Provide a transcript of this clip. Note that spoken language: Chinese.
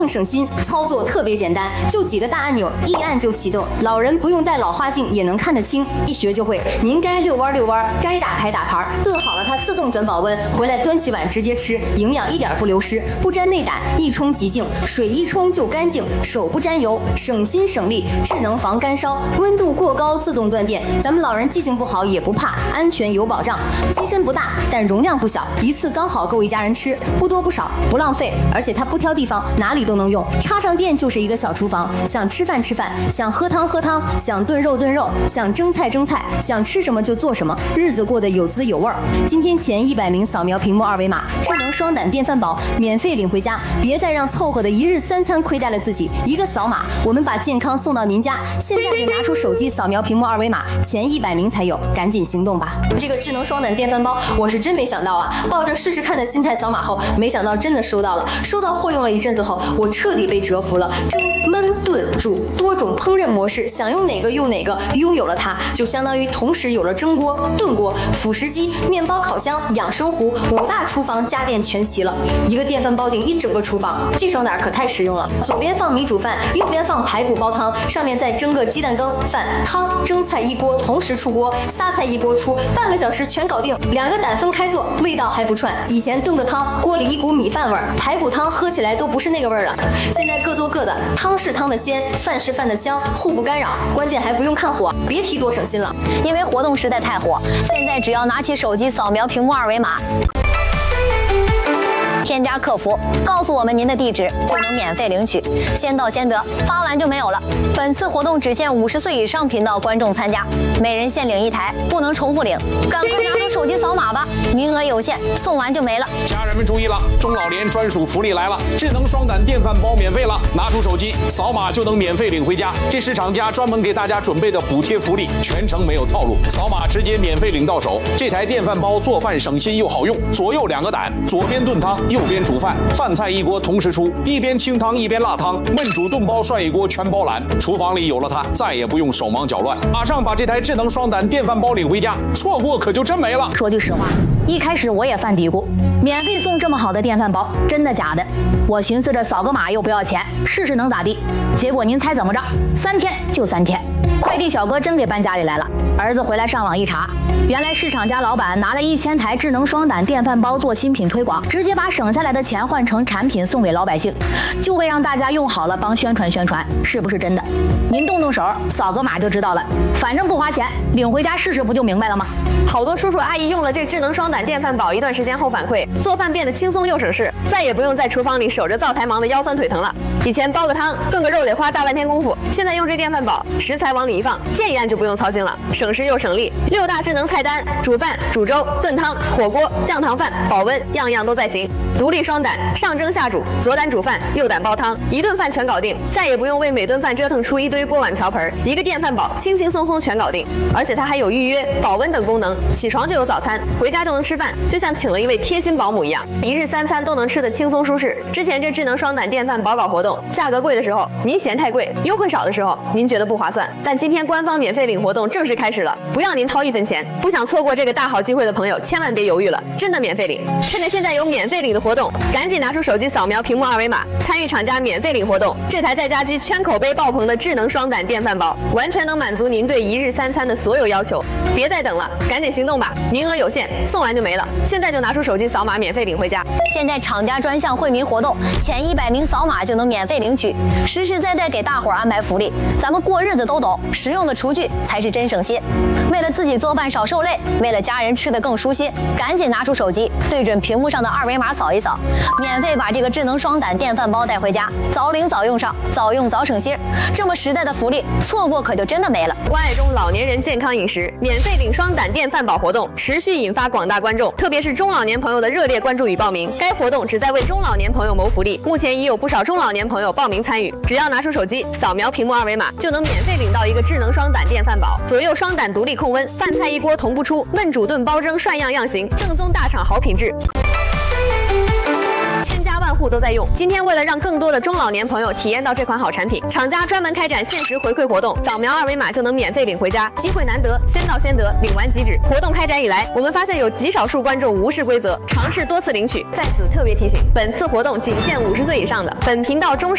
更省心，操作特别简单，就几个大按钮，一按就启动。老人不用戴老花镜也能看得清，一学就会。您该遛弯遛弯，该打牌打牌，炖好了它自动转保温，回来端起碗直接吃，营养一点不流失，不沾内胆，一冲即净，水一冲就干净，手不沾油，省心省力，智能防干烧，温度过高自动断电。咱们老人记性不好也不怕，安全有保障。机身不大，但容量不小，一次刚好够一家人吃，不多不少，不浪费，而且它不挑地方，哪里都能用，插上电就是一个小厨房，想吃饭吃饭，想喝汤喝汤，想炖肉炖肉，想蒸菜蒸菜，想吃什么就做什么，日子过得有滋有味儿。今天前100名扫描屏幕二维码，智能双胆电饭煲免费领回家，别再让凑合的一日3餐亏待了自己。一个扫码，我们把健康送到您家。现在就拿出手机扫描屏幕二维码，前100名才有，赶紧行动吧！这个智能双胆电饭煲，我是真没想到啊，抱着试试看的心态扫码后，没想到真的收到了。收到货用了一阵子后，我彻底被折服了。蒸、焖、炖、煮多种烹饪模式，想用哪个用哪个。拥有了它，就相当于同时有了蒸锅、炖锅、辅食机、面包烤箱、养生壶，5大厨房家电全齐了。一个电饭煲顶一整个厨房，这双胆可太实用了。左边放米煮饭，右边放排骨煲汤，上面再蒸个鸡蛋羹、饭、汤、蒸菜一锅同时出锅，仨菜一锅出，半个小时全搞定。2个胆分开做，味道还不串。以前炖个汤，锅里一股米饭味儿，排骨汤喝起来都不是那个味儿了。现在各做各的，汤是汤的鲜，饭是饭的香，互不干扰，关键还不用看火，别提多省心了。 因为活动实在太火，现在只要拿起手机扫描屏幕二维码，添加客服，告诉我们您的地址，就能免费领取，先到先得，发完就没有了。本次活动只限50岁以上频道观众参加，每人限领1台，不能重复领。赶快拿出手机扫码吧，名额有限，送完就没了。 家人们注意了，中老年专属福利来了，智能双胆电饭煲免费了，拿出手机扫码就能免费领回家。这是厂家专门给大家准备的补贴福利，全程没有套路，扫码直接免费领到手。这台电饭煲做饭省心又好用，左右2个胆，左边炖汤，右边煮饭，饭菜一锅同时出，一边清汤一边辣汤，焖煮炖煲涮一锅全包揽。厨房里有了它，再也不用手忙脚乱。马上把这台智能双胆电饭煲领回家，错过可就真没了。 说句实话，一开始我也犯嘀咕，免费送这么好的电饭煲，真的假的？我寻思着扫个码又不要钱，试试能咋地？结果您猜怎么着？3天就3天，快递小哥真给搬家里来了。儿子回来上网一查，原来市场家老板拿了1000台智能双胆电饭煲做新品推广，直接把省下来的钱换成产品送给老百姓，就为让大家用好了帮宣传宣传，是不是真的？您动动手扫个码就知道了，反正不花钱，领回家试试不就明白了吗？ 好多叔叔阿姨用了这智能双胆电饭煲一段时间后反馈，做饭变得轻松又省事，再也不用在厨房里守着灶台忙得腰酸腿疼了。以前煲个汤、炖个肉得花大半天功夫，现在用这电饭煲，食材往里一放，键一按就不用操心了，省时又省力。6大智能菜单，煮饭、煮粥、炖汤、火锅、酱糖饭、保温，样样都在行。独立双胆，上蒸下煮，左胆煮饭，右胆煲汤，一顿饭全搞定，再也不用为每顿饭折腾出一堆锅碗瓢盆。一个电饭煲，轻轻松松全搞定，而且它还有预约、保温等功能，起床就有早餐，回家就能吃饭，就像请了一位贴心保姆一样，一日3餐都能吃得轻松舒适。之前这智能双胆电饭煲搞活动，价格贵的时候您嫌太贵，优惠少的时候您觉得不划算，但今天官方免费领活动正式开始了，不要您掏1分钱。不想错过这个大好机会的朋友，千万别犹豫了，真的免费领！趁着现在有免费领的活动，赶紧拿出手机扫描屏幕二维码，参与厂家免费领活动。这台在家居圈口碑爆棚的智能双胆电饭煲，完全能满足您对一日3餐的所有要求。别再等了，赶紧行动吧！名额有限，送完就没了。现在就拿出手机扫码，免费领回家。 现在厂家专项惠民活动，前100名扫码就能免费领取，实实在在给大伙儿安排福利。咱们过日子都懂，实用的厨具才是真省心。为了自己做饭少受累，为了家人吃得更舒心，赶紧拿出手机，对准屏幕上的二维码扫一扫，免费把这个智能双胆电饭煲带回家，早领早用上，早用早省心。这么实在的福利，错过可就真的没了。 关爱中老年人健康饮食，免费领双胆电饭煲活动持续引发广大观众，特别是中老年朋友的热烈关注与报名。该活动旨在为中老年朋友谋福利，目前已有不少中老年朋友报名参与。只要拿出手机扫描屏幕二维码，就能免费领到一个智能双胆电饭煲，左右双胆独立控温，饭菜一锅同步出，焖煮炖煲蒸涮样样行，正宗大厂好品质。千家万户都在用。今天为了让更多的中老年朋友体验到这款好产品，厂家专门开展限时回馈活动，扫描二维码就能免费领回家，机会难得，先到先得，领完即止。活动开展以来，我们发现有极少数观众无视规则，尝试多次领取。在此特别提醒，本次活动仅限50岁以上的，本频道忠实